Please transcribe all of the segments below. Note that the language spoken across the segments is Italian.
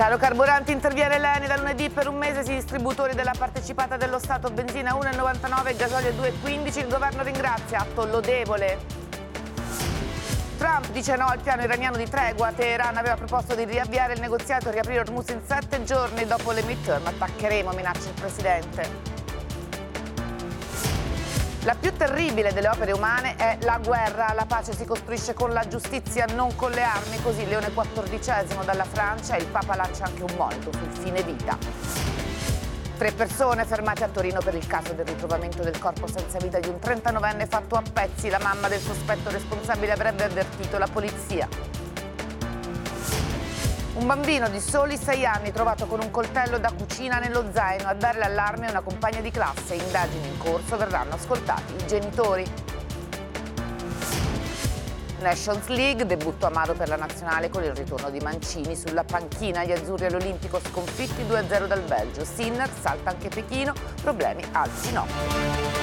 Caro carburanti, interviene l'ENI da lunedì per un mese sui distributori della partecipata dello Stato, benzina 1,99, gasolio 2,15, il governo ringrazia, atto lodevole. Trump dice no al piano iraniano di tregua, Teheran aveva proposto di riavviare il negoziato e riaprire Hormuz in 7 giorni dopo le midterm, attaccheremo, minaccia il presidente. La più terribile delle opere umane è la guerra. La pace si costruisce con la giustizia, non con le armi. Così Leone XIV dalla Francia, e il Papa lancia anche un monito sul fine vita. 3 persone fermate a Torino per il caso del ritrovamento del corpo senza vita di un 39enne fatto a pezzi. La mamma del sospetto responsabile avrebbe avvertito la polizia. Un bambino di soli 6 anni trovato con un coltello da cucina nello zaino. A dare l'allarme è una compagna di classe. Indagini in corso, verranno ascoltati i genitori. Nations League, debutto amaro per la nazionale con il ritorno di Mancini sulla panchina. Gli azzurri all'Olimpico sconfitti 2-0 dal Belgio. Sinner salta anche Pechino, problemi al ginocchio.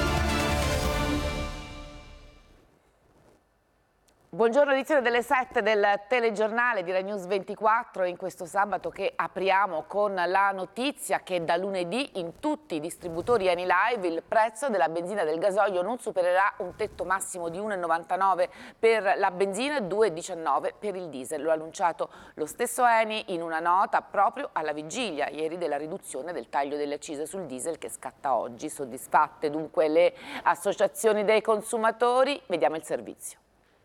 Buongiorno, edizione delle 7 del telegiornale di Rai News 24, in questo sabato che apriamo con la notizia che da lunedì in tutti i distributori Eni Live il prezzo della benzina e del gasolio non supererà un tetto massimo di 1,99 per la benzina e 2,19 per il diesel. Lo ha annunciato lo stesso Eni in una nota proprio alla vigilia ieri della riduzione del taglio delle accise sul diesel che scatta oggi. Soddisfatte dunque le associazioni dei consumatori? Vediamo il servizio.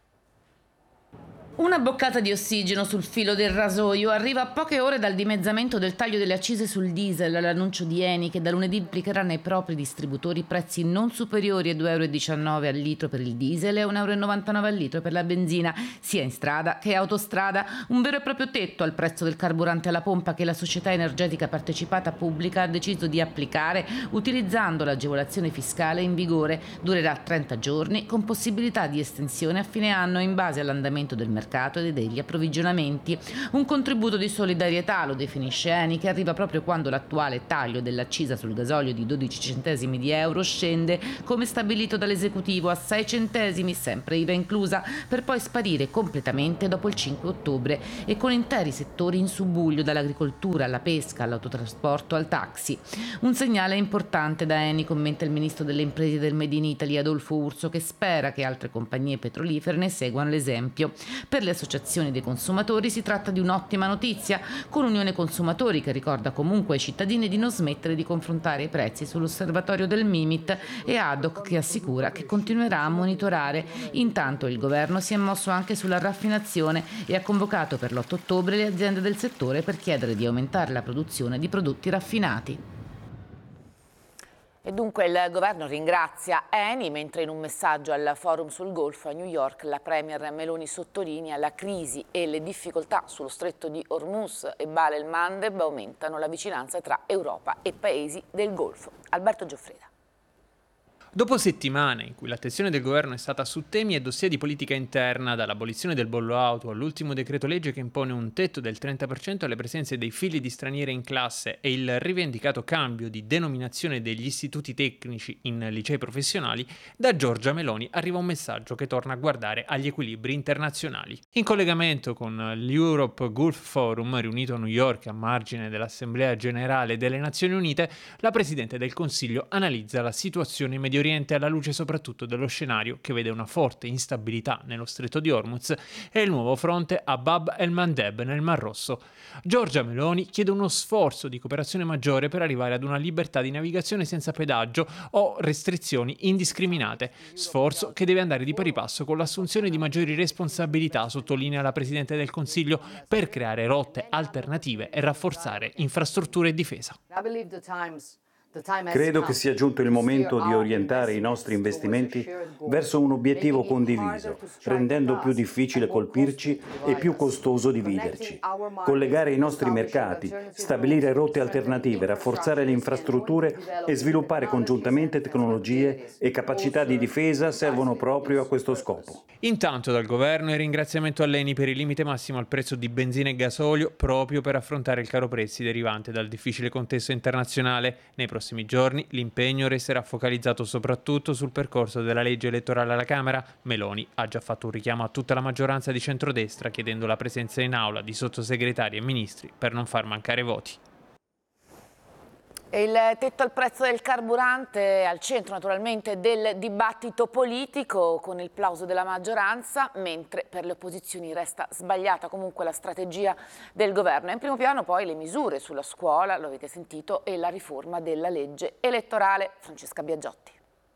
Una boccata di ossigeno sul filo del rasoio arriva a poche ore dal dimezzamento del taglio delle accise sul diesel, l'annuncio di Eni che da lunedì implicherà nei propri distributori prezzi non superiori a 2,19 euro al litro per il diesel e 1,99 euro al litro per la benzina, sia in strada che autostrada, un vero e proprio tetto al prezzo del carburante alla pompa che la società energetica partecipata pubblica ha deciso di applicare utilizzando l'agevolazione fiscale in vigore. Durerà 30 giorni con possibilità di estensione a fine anno in base all'andamento del mercato e degli approvvigionamenti. Un contributo di solidarietà, lo definisce Eni, che arriva proprio quando l'attuale taglio dell'accisa sul gasolio di 12 centesimi di euro scende, come stabilito dall'esecutivo, a 6 centesimi, sempre IVA inclusa, per poi sparire completamente dopo il 5 ottobre e con interi settori in subbuglio, dall'agricoltura alla pesca, all'autotrasporto, al taxi. Un segnale importante da Eni, commenta il ministro delle imprese del Made in Italy Adolfo Urso, che spera che altre compagnie petrolifere ne seguano l'esempio. Per le associazioni dei consumatori si tratta di un'ottima notizia, con Unione Consumatori che ricorda comunque ai cittadini di non smettere di confrontare i prezzi sull'osservatorio del Mimit e ADOC che assicura che continuerà a monitorare. Intanto il governo si è mosso anche sulla raffinazione e ha convocato per l'8 ottobre le aziende del settore per chiedere di aumentare la produzione di prodotti raffinati. E dunque il governo ringrazia Eni, mentre in un messaggio al forum sul Golfo a New York la premier Meloni sottolinea la crisi e le difficoltà sullo stretto di Hormuz e Bab el-Mandeb aumentano la vicinanza tra Europa e paesi del Golfo. Alberto Gioffreda. Dopo settimane in cui l'attenzione del governo è stata su temi e dossier di politica interna, dall'abolizione del bollo auto all'ultimo decreto legge che impone un tetto del 30% alle presenze dei figli di stranieri in classe e il rivendicato cambio di denominazione degli istituti tecnici in licei professionali, da Giorgia Meloni arriva un messaggio che torna a guardare agli equilibri internazionali. In collegamento con l'Europe Gulf Forum riunito a New York a margine dell'Assemblea Generale delle Nazioni Unite, la Presidente del Consiglio analizza la situazione in Medio Oriente alla luce soprattutto dello scenario che vede una forte instabilità nello stretto di Hormuz e il nuovo fronte a Bab el-Mandeb nel Mar Rosso. Giorgia Meloni chiede uno sforzo di cooperazione maggiore per arrivare ad una libertà di navigazione senza pedaggio o restrizioni indiscriminate, sforzo che deve andare di pari passo con l'assunzione di maggiori responsabilità, sottolinea la Presidente del Consiglio, per creare rotte alternative e rafforzare infrastrutture e difesa. Credo che sia giunto il momento di orientare i nostri investimenti verso un obiettivo condiviso, rendendo più difficile colpirci e più costoso dividerci. Collegare i nostri mercati, stabilire rotte alternative, rafforzare le infrastrutture e sviluppare congiuntamente tecnologie e capacità di difesa servono proprio a questo scopo. Intanto dal governo il ringraziamento all'Eni per il limite massimo al prezzo di benzina e gasolio proprio per affrontare il caro prezzi derivante dal difficile contesto internazionale. Nei prossimi prossimi giorni l'impegno resterà focalizzato soprattutto sul percorso della legge elettorale alla Camera. Meloni ha già fatto un richiamo a tutta la maggioranza di centrodestra chiedendo la presenza in aula di sottosegretari e ministri per non far mancare voti. Il tetto al prezzo del carburante è al centro naturalmente del dibattito politico con il plauso della maggioranza, mentre per le opposizioni resta sbagliata comunque la strategia del governo. In primo piano poi le misure sulla scuola, lo avete sentito, e la riforma della legge elettorale. Francesca Biagiotti.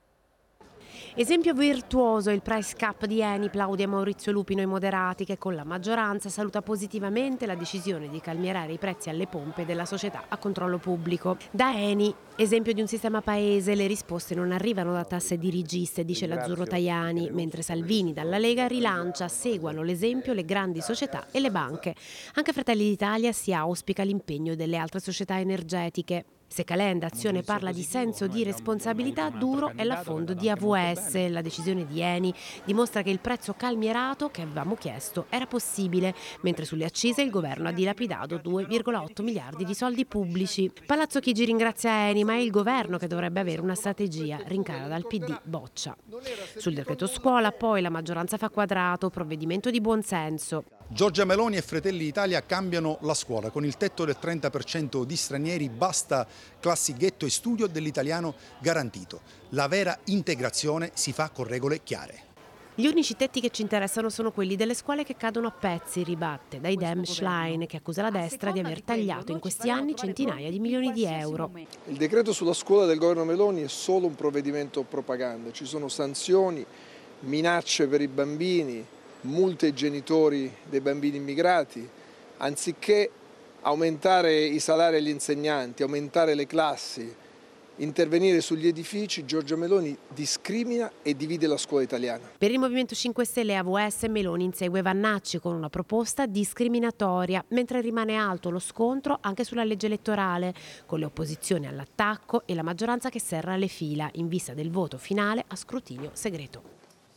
Esempio virtuoso il price cap di Eni, plaude Maurizio Lupino e Moderati, che con la maggioranza saluta positivamente la decisione di calmierare i prezzi alle pompe della società a controllo pubblico. Da Eni, esempio di un sistema paese, le risposte non arrivano da tasse dirigiste, dice l'Azzurro Tajani, mentre Salvini dalla Lega rilancia, seguano l'esempio le grandi società e le banche. Anche Fratelli d'Italia si auspica l'impegno delle altre società energetiche. Se Calenda Azione parla di senso di responsabilità, duro è l'affondo di AVS. La decisione di Eni dimostra che il prezzo calmierato che avevamo chiesto era possibile, mentre sulle accise il governo ha dilapidato 2,8 miliardi di soldi pubblici. Palazzo Chigi ringrazia Eni, ma è il governo che dovrebbe avere una strategia, rincara dal PD boccia. Sul decreto scuola poi la maggioranza fa quadrato, provvedimento di buonsenso. Giorgia Meloni e Fratelli d'Italia cambiano la scuola. Con il tetto del 30% di stranieri basta classi ghetto e studio dell'italiano garantito. La vera integrazione si fa con regole chiare. Gli unici tetti che ci interessano sono quelli delle scuole che cadono a pezzi, ribatte dai Dem Schlein, che accusa la destra di aver tagliato in questi anni centinaia di milioni di euro. Il decreto sulla scuola del governo Meloni è solo un provvedimento propaganda. Ci sono sanzioni, minacce per i bambini, multe ai genitori dei bambini immigrati. Anziché aumentare i salari agli insegnanti, aumentare le classi, intervenire sugli edifici, Giorgia Meloni discrimina e divide la scuola italiana. Per il Movimento 5 Stelle e AVS Meloni insegue Vannacci con una proposta discriminatoria, mentre rimane alto lo scontro anche sulla legge elettorale, con le opposizioni all'attacco e la maggioranza che serra le fila in vista del voto finale a scrutinio segreto.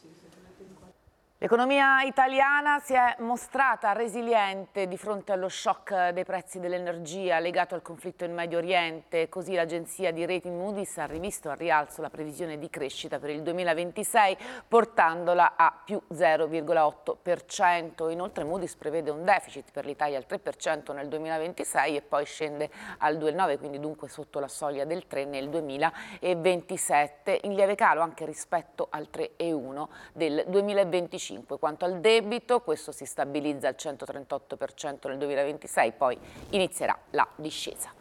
L'economia italiana si è mostrata resiliente di fronte allo shock dei prezzi dell'energia legato al conflitto in Medio Oriente. Così l'agenzia di rating Moody's ha rivisto al rialzo la previsione di crescita per il 2026, portandola a più 0,8%. Inoltre Moody's prevede un deficit per l'Italia al 3% nel 2026 e poi scende al 2,9%, quindi dunque sotto la soglia del 3% nel 2027, in lieve calo anche rispetto al 3,1% del 2025. Quanto al debito, questo si stabilizza al 138% nel 2026, poi inizierà la discesa.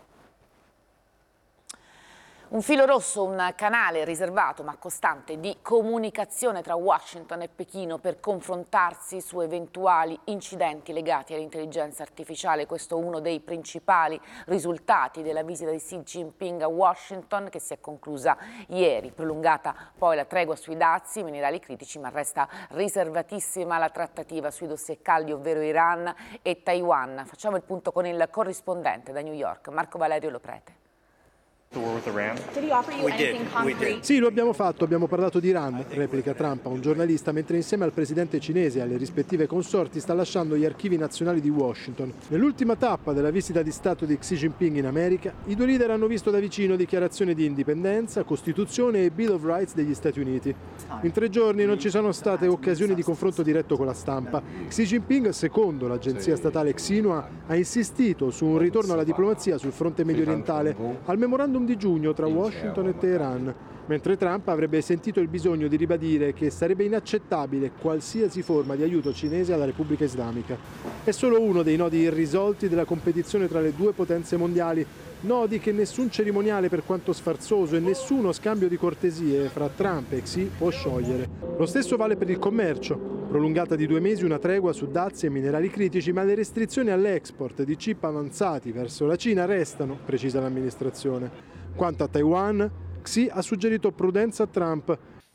Un filo rosso, un canale riservato ma costante di comunicazione tra Washington e Pechino per confrontarsi su eventuali incidenti legati all'intelligenza artificiale. Questo è uno dei principali risultati della visita di Xi Jinping a Washington, che si è conclusa ieri. Prolungata poi la tregua sui dazi, minerali critici, ma resta riservatissima la trattativa sui dossier caldi, ovvero Iran e Taiwan. Facciamo il punto con il corrispondente da New York, Marco Valerio Loprete. Sì, lo abbiamo fatto, abbiamo parlato di Iran, replica Trump a un giornalista mentre insieme al presidente cinese e alle rispettive consorti sta lasciando gli archivi nazionali di Washington. Nell'ultima tappa della visita di Stato di Xi Jinping in America, i due leader hanno visto da vicino dichiarazioni di indipendenza, Costituzione e Bill of Rights degli Stati Uniti. In 3 giorni non ci sono state occasioni di confronto diretto con la stampa. Xi Jinping, secondo l'agenzia statale Xinhua, ha insistito su un ritorno alla diplomazia sul fronte mediorientale, al memorandum di giugno tra Washington e Teheran, mentre Trump avrebbe sentito il bisogno di ribadire che sarebbe inaccettabile qualsiasi forma di aiuto cinese alla Repubblica Islamica. È solo uno dei nodi irrisolti della competizione tra le due potenze mondiali, nodi che nessun cerimoniale per quanto sfarzoso e nessuno scambio di cortesie fra Trump e Xi può sciogliere. Lo stesso vale per il commercio. Prolungata di 2 mesi una tregua su dazi e minerali critici, ma le restrizioni all'export di chip avanzati verso la Cina restano, precisa l'amministrazione. Quanto a Taiwan, Xi ha suggerito prudenza a Trump.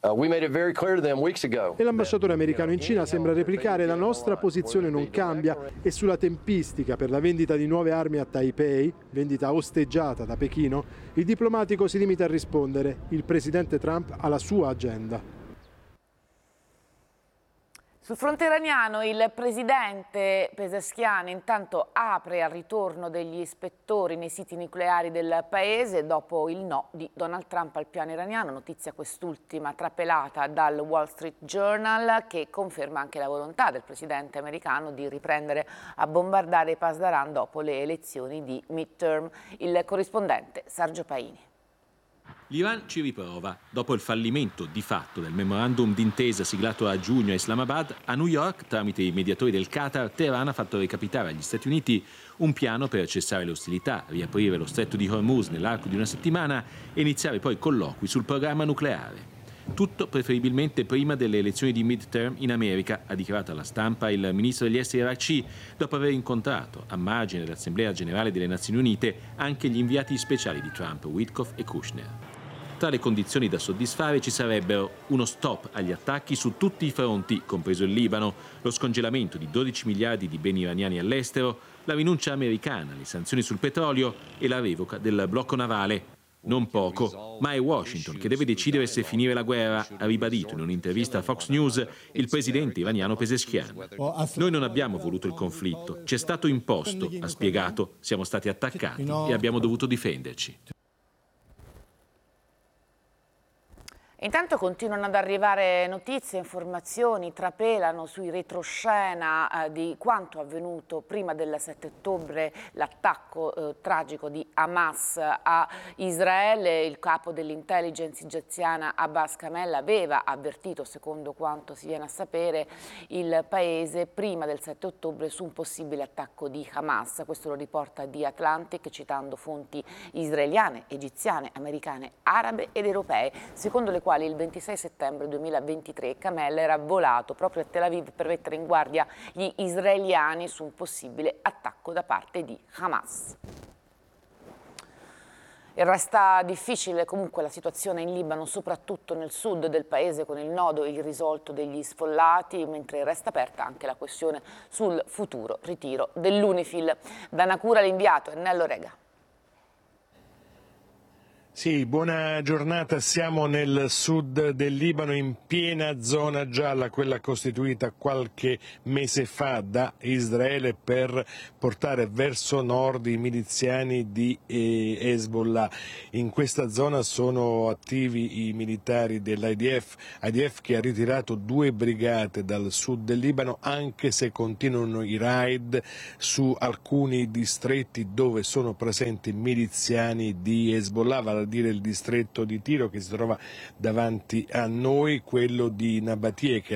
E l'ambasciatore americano in Cina sembra replicare: la nostra posizione non cambia, e sulla tempistica per la vendita di nuove armi a Taipei, vendita osteggiata da Pechino, il diplomatico si limita a rispondere: il presidente Trump ha la sua agenda. Sul fronte iraniano il presidente Pezeshkian intanto apre al ritorno degli ispettori nei siti nucleari del paese dopo il no di Donald Trump al piano iraniano, notizia quest'ultima trapelata dal Wall Street Journal che conferma anche la volontà del presidente americano di riprendere a bombardare i Pasdaran dopo le elezioni di midterm. Il corrispondente Sergio Paini. L'Iran ci riprova. Dopo il fallimento di fatto del memorandum d'intesa siglato a giugno a Islamabad, a New York, tramite i mediatori del Qatar, Teheran ha fatto recapitare agli Stati Uniti un piano per cessare le ostilità, riaprire lo stretto di Hormuz nell'arco di una settimana e iniziare poi colloqui sul programma nucleare. Tutto preferibilmente prima delle elezioni di midterm in America, ha dichiarato alla stampa il ministro degli esteri Araghchi, dopo aver incontrato a margine dell'Assemblea Generale delle Nazioni Unite anche gli inviati speciali di Trump, Witkoff e Kushner. Tra le condizioni da soddisfare ci sarebbero uno stop agli attacchi su tutti i fronti, compreso il Libano, lo scongelamento di 12 miliardi di beni iraniani all'estero, la rinuncia americana alle sanzioni sul petrolio e la revoca del blocco navale. Non poco, ma è Washington che deve decidere se finire la guerra, ha ribadito in un'intervista a Fox News il presidente iraniano Pezeshkian. Noi non abbiamo voluto il conflitto, ci è stato imposto, ha spiegato, siamo stati attaccati e abbiamo dovuto difenderci. Intanto continuano ad arrivare notizie, informazioni, trapelano sui retroscena di quanto avvenuto prima del 7 ottobre, l'attacco tragico di Hamas a Israele. Il capo dell'intelligence egiziana Abbas Kamel aveva avvertito, secondo quanto si viene a sapere, il paese prima del 7 ottobre su un possibile attacco di Hamas. Questo lo riporta The Atlantic citando fonti israeliane, egiziane, americane, arabe ed europee, secondo le quali il 26 settembre 2023 Kamel era volato proprio a Tel Aviv per mettere in guardia gli israeliani su un possibile attacco da parte di Hamas. E resta difficile comunque la situazione in Libano, soprattutto nel sud del paese con il nodo irrisolto degli sfollati, mentre resta aperta anche la questione sul futuro ritiro dell'UNIFIL. Da Nacura l'inviato Ennello Rega. Sì, buona giornata, siamo nel sud del Libano in piena zona gialla, quella costituita qualche mese fa da Israele per portare verso nord i miliziani di Hezbollah. In questa zona sono attivi i militari dell'IDF che ha ritirato 2 brigate dal sud del Libano, anche se continuano i raid su alcuni distretti dove sono presenti miliziani di Hezbollah, vale a dire il distretto di Tiro che si trova davanti a noi, quello di Nabatie che